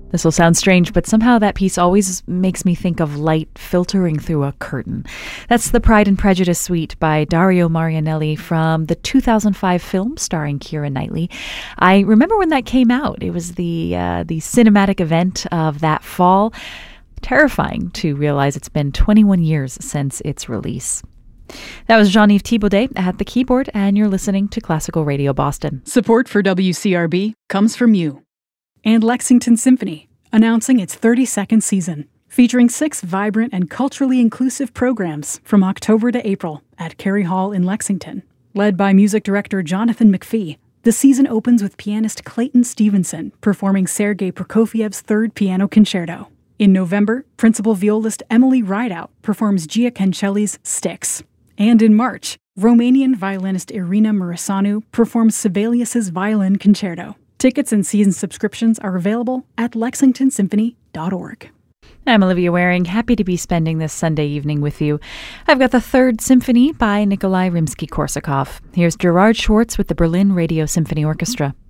This will sound strange, but somehow that piece always makes me think of light filtering through a curtain. That's the Pride and Prejudice suite by Dario Marianelli from the 2005 film starring Keira Knightley. I remember when that came out. It was the cinematic event of that fall. Terrifying to realize it's been 21 years since its release. That was Jean-Yves Thibaudet at the keyboard, and you're listening to Classical Radio Boston. Support for WCRB comes from you. And Lexington Symphony, announcing its 32nd season, featuring 6 vibrant and culturally inclusive programs from October to April at Cary Hall in Lexington. Led by music director Jonathan McPhee, the season opens with pianist Clayton Stevenson performing Sergei Prokofiev's 3rd Piano Concerto. In November, principal violist Emily Rideout performs Gia Cancelli's Styx. And in March, Romanian violinist Irina Mureșanu performs Sibelius's Violin Concerto. Tickets and season subscriptions are available at lexingtonsymphony.org. I'm Olivia Waring, happy to be spending this Sunday evening with you. I've got the 3rd Symphony by Nikolai Rimsky-Korsakov. Here's Gerard Schwartz with the Berlin Radio Symphony Orchestra.